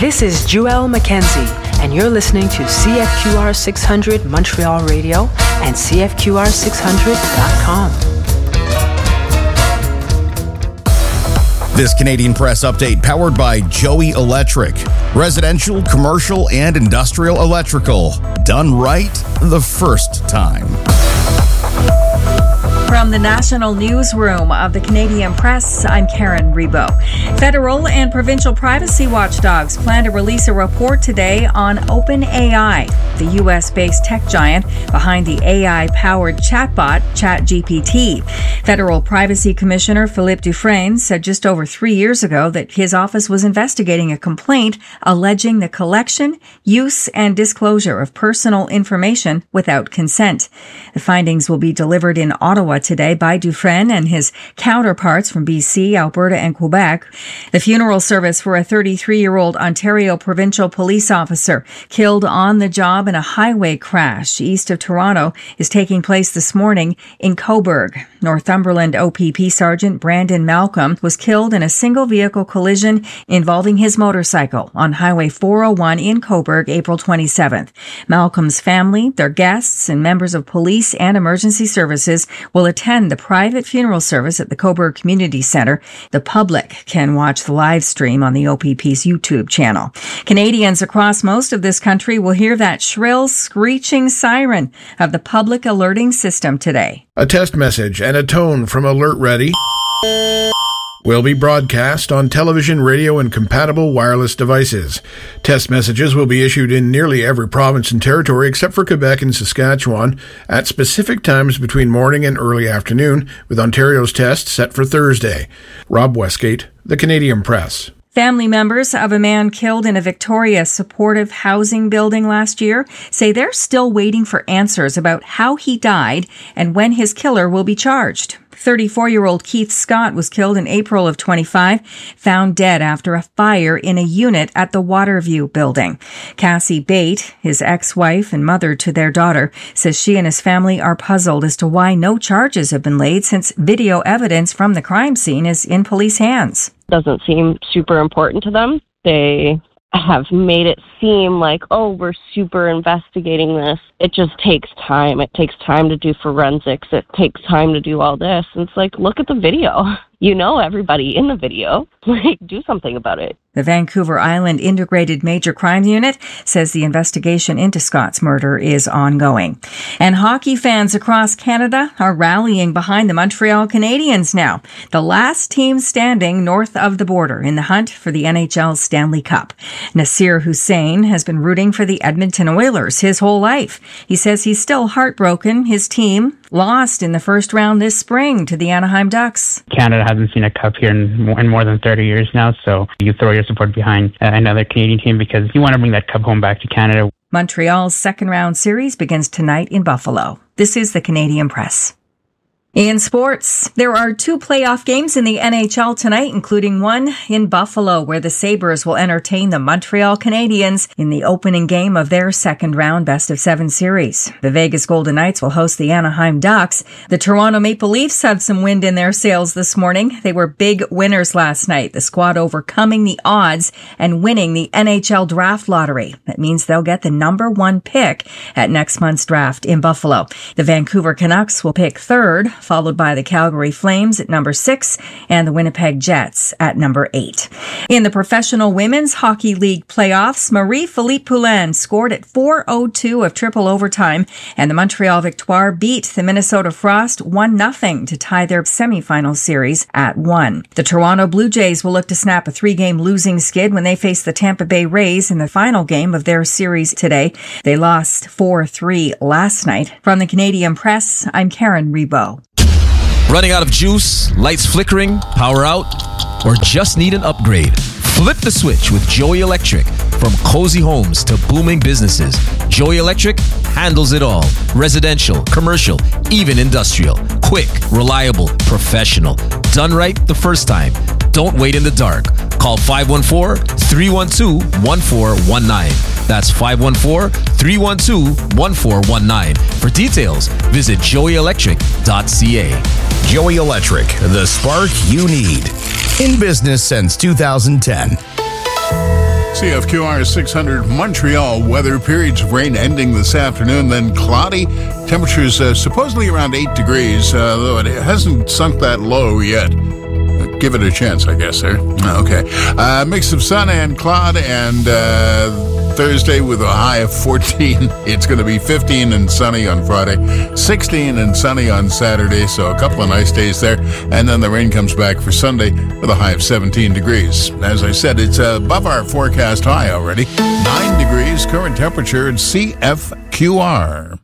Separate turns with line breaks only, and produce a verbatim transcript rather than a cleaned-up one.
This is Joelle Mackenzie, and you're listening to C F Q R six hundred Montreal Radio and C F Q R six hundred dot com.
This Canadian Press update powered by Joey Electric. Residential, commercial, and industrial electrical. Done right the first time.
From the National Newsroom of the Canadian Press, I'm Karen Rebo. Federal and provincial privacy watchdogs plan to release a report today on OpenAI, the U S-based tech giant behind the A I-powered chatbot ChatGPT. Federal Privacy Commissioner Philippe Dufresne said just over three years ago that his office was investigating a complaint alleging the collection, use, and disclosure of personal information without consent. The findings will be delivered in Ottawa today by Dufresne and his counterparts from B C, Alberta, and Quebec. The funeral service for a thirty-three-year-old Ontario provincial police officer killed on the job in a highway crash east of Toronto is taking place this morning in Cobourg. Northumberland O P P Sergeant Brandon Malcolm was killed in a single-vehicle collision involving his motorcycle on Highway four oh one in Cobourg, April twenty-seventh. Malcolm's family, their guests, and members of police and emergency services will attend the private funeral service at the Cobourg Community Centre. The public can watch the live stream on the O P P's YouTube channel. Canadians across most of this country will hear that shrill, screeching siren of the public alerting system today.
A test message and a tone from Alert Ready will be broadcast on television, radio, and compatible wireless devices. Test messages will be issued in nearly every province and territory except for Quebec and Saskatchewan at specific times between morning and early afternoon, with Ontario's test set for Thursday. Rob Westgate, The Canadian Press.
Family members of a man killed in a Victoria supportive housing building last year say they're still waiting for answers about how he died and when his killer will be charged. thirty-four-year-old Keith Scott was killed in April of twenty-five, found dead after a fire in a unit at the Waterview building. Cassie Bate, his ex-wife and mother to their daughter, says she and his family are puzzled as to why no charges have been laid since video evidence from the crime scene is in police hands.
Doesn't seem super important to them. They have made it seem like, oh, we're super investigating this. It just takes time. It takes time to do forensics. It takes time to do all this. And it's like, look at the video. You know everybody in the video. Like, do something about it.
The Vancouver Island Integrated Major Crime Unit says the investigation into Scott's murder is ongoing. And hockey fans across Canada are rallying behind the Montreal Canadiens now, the last team standing north of the border in the hunt for the N H L Stanley Cup. Nasir Hussain has been rooting for the Edmonton Oilers his whole life. He says he's still heartbroken his team lost in the first round this spring to the Anaheim Ducks.
Canada hasn't seen a cup here in more, in more than thirty years now, so you throw your support behind uh, another Canadian team because you want to bring that cup home back to Canada.
Montreal's second round series begins tonight in Buffalo. This is the Canadian Press. In sports, there are two playoff games in the N H L tonight, including one in Buffalo, where the Sabres will entertain the Montreal Canadiens in the opening game of their second-round best-of-seven series. The Vegas Golden Knights will host the Anaheim Ducks. The Toronto Maple Leafs have some wind in their sails this morning. They were big winners last night, the squad overcoming the odds and winning the N H L draft lottery. That means they'll get the number one pick at next month's draft in Buffalo. The Vancouver Canucks will pick third, followed by the Calgary Flames at number six and the Winnipeg Jets at number eight. In the Professional Women's Hockey League playoffs, Marie-Philippe Poulin scored at four oh two of triple overtime, and the Montreal Victoire beat the Minnesota Frost one nothing to tie their semifinal series at one. The Toronto Blue Jays will look to snap a three-game losing skid when they face the Tampa Bay Rays in the final game of their series today. They lost four three last night. From the Canadian Press, I'm Karen Rebo.
Running out of juice, lights flickering, power out, or just need an upgrade? Flip the switch with Joey Electric. From cozy homes to booming businesses, Joey Electric handles it all. Residential, commercial, even industrial. Quick, reliable, professional. Done right the first time. Don't wait in the dark. Call five one four, three one two, one four one nine. That's five one four, three one two, one four one nine. For details, visit joey electric dot c a.
Joey Electric, the spark you need. In business since two thousand ten.
C F Q R six hundred Montreal weather. Periods of rain ending this afternoon, then cloudy. Temperatures uh, supposedly around eight degrees, uh, though it hasn't sunk that low yet. Give it a chance, I guess, there. Okay. Uh, mix of sun and cloud, and uh, Thursday with a high of fourteen. It's going to be fifteen and sunny on Friday, sixteen and sunny on Saturday, so a couple of nice days there. And then the rain comes back for Sunday with a high of seventeen degrees. As I said, it's above our forecast high already. nine degrees current temperature at C F Q R.